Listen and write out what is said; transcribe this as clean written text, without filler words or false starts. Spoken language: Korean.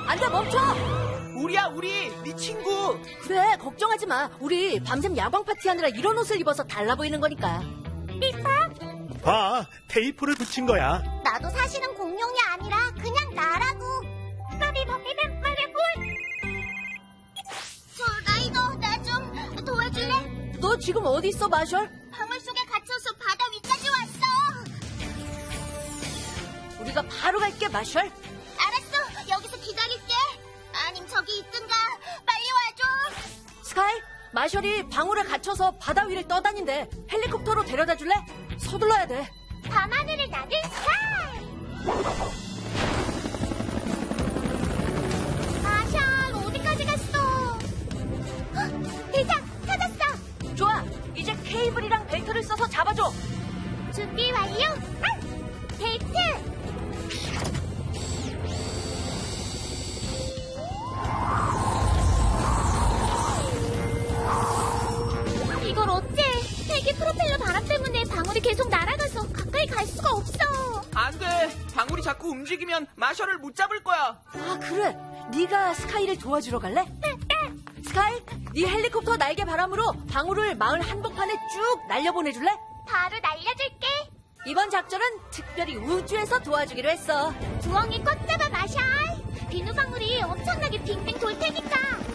안 돼, 멈춰! 우리야, 우리! 네 친구! 그래, 걱정하지 마. 우리 밤샘 야광 파티하느라 이런 옷을 입어서 달라 보이는 거니까. 봐, 테이프를 붙인 거야. 나도 사실은 공룡이 아니라 그냥 나라고. 라이더, 나 좀 도와줄래? 너 지금 어디 있어, 마셜? 방울 속에 갇혀서 바다 위까지 왔어. 우리가 바로 갈게, 마셜. 알았어, 여기서 기다릴게. 아님 저기 있든가. 빨리 와줘. 스카이, 마셜이 방울에 갇혀서 바다 위를 떠다닌대. 헬리콥터로 데려다 줄래? 서둘러야 돼. 밤하늘을 나는 스카이. 마샬, 어디까지 갔어? 대장, 찾았어. 좋아, 이제 케이블이랑 벨트를 써서 잡아줘. 준비 완료. 벨트. 이걸 어째? 헬기 프로펠러 바람 때문에 방울이 계속 날아가서 가까이 갈 수가 없어. 안 돼! 방울이 자꾸 움직이면 마셜을 못 잡을 거야! 아, 그래. 네가 스카이를 도와주러 갈래? 스카이, 네 헬리콥터 날개 바람으로 방울을 마을 한복판에 쭉 날려보내줄래? 바로 날려줄게. 이번 작전은 특별히 우주에서 도와주기로 했어. 주엉이 꽉 잡아, 마샬. 비누방울이 엄청나게 빙빙 돌 테니까.